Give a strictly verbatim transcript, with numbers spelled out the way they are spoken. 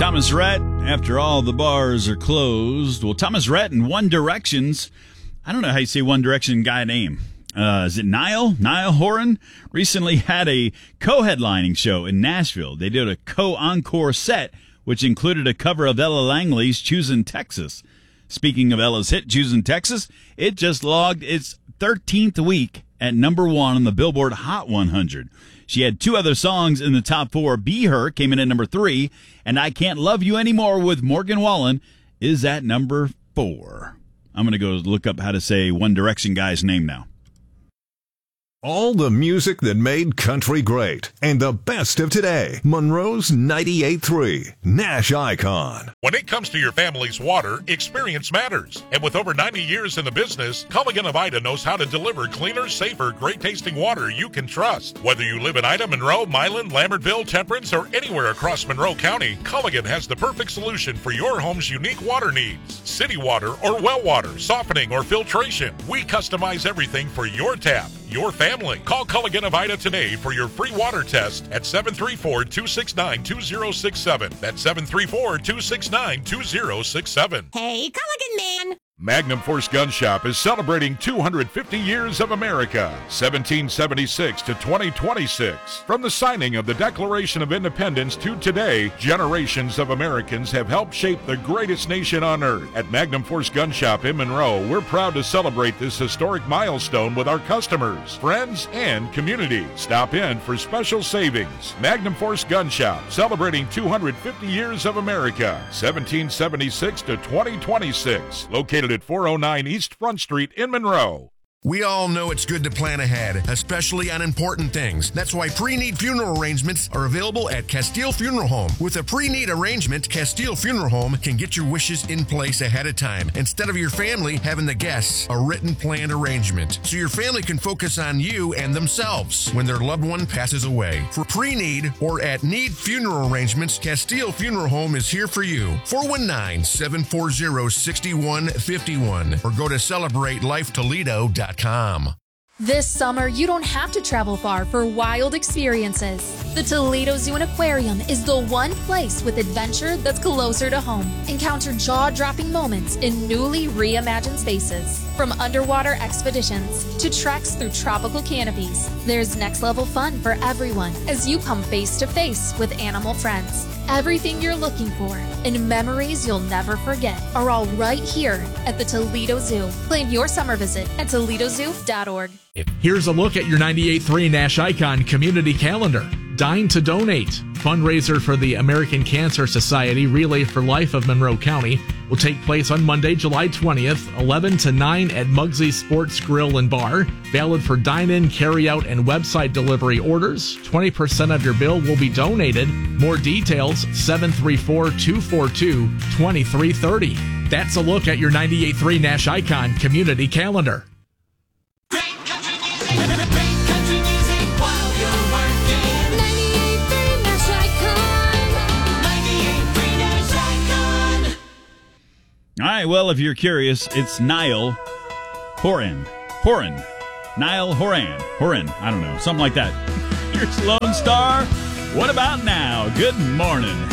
Thomas Rhett, after all the bars are closed. Well, Thomas Rhett and One Direction's, I don't know how you say One Direction guy name. Uh, is it Niall? Niall Horan recently had a co-headlining show in Nashville. They did a co-encore set, which included a cover of Ella Langley's Choosin' Texas. Speaking of Ella's hit, Choosin' Texas, it just logged its thirteenth week at number one on the Billboard Hot one hundred. She had two other songs in the top four. Be Her came in at number three, and I Can't Love You Anymore with Morgan Wallen is at number four. I'm going to go look up how to say One Direction guy's name now. All the music that made country great and the best of today. Monroe's ninety-eight point three Nash Icon. When it comes to your family's water, experience matters. And with over ninety years in the business, Culligan of Ida knows how to deliver cleaner, safer, great-tasting water you can trust. Whether you live in Ida, Monroe, Milan, Lambertville, Temperance, or anywhere across Monroe County, Culligan has the perfect solution for your home's unique water needs. City water or well water, softening or filtration. We customize everything for your tap, your family. Call Culligan of Ida today for your free water test at seven three four, two six nine, two zero six seven. That's seven three four, two six nine, two zero six seven. Hey, Culligan man! Magnum Force Gun Shop is celebrating two hundred fifty years of America, seventeen seventy-six to twenty twenty-six. From the signing of the Declaration of Independence to today, generations of Americans have helped shape the greatest nation on earth. At Magnum Force Gun Shop in Monroe, we're proud to celebrate this historic milestone with our customers, friends, and community. Stop in for special savings. Magnum Force Gun Shop, celebrating two hundred fifty years of America, seventeen seventy-six to twenty twenty-six. Located at four oh nine East Front Street in Monroe. We all know it's good to plan ahead, especially on important things. That's why pre-need funeral arrangements are available at Castile Funeral Home. With a pre-need arrangement, Castile Funeral Home can get your wishes in place ahead of time, instead of your family having the guests a written planned arrangement, so your family can focus on you and themselves when their loved one passes away. For pre-need or at need funeral arrangements, Castile Funeral Home is here for you. four one nine, seven four zero, six one five one or go to celebrate life toledo dot com. This summer, you don't have to travel far for wild experiences. The Toledo Zoo and Aquarium is the one place with adventure that's closer to home. Encounter jaw-dropping moments in newly reimagined spaces. From underwater expeditions to treks through tropical canopies, there's next-level fun for everyone as you come face-to-face with animal friends. Everything you're looking for and memories you'll never forget are all right here at the Toledo Zoo. Plan your summer visit at toledo zoo dot org. Here's a look at your ninety-eight point three Nash Icon community calendar. Dine to Donate, fundraiser for the American Cancer Society Relay for Life of Monroe County, will take place on Monday, July twentieth, eleven to nine at Muggsy Sports Grill and Bar. Valid for dine-in, carry-out, and website delivery orders. twenty percent of your bill will be donated. More details, seven three four, two four two, two three three zero. That's a look at your ninety-eight point three Nash Icon community calendar. All right, well, if you're curious, it's Niall Horan. Horan. Niall Horan. Horan. I don't know. Something like that. Here's Lone Star. What about now? Good morning.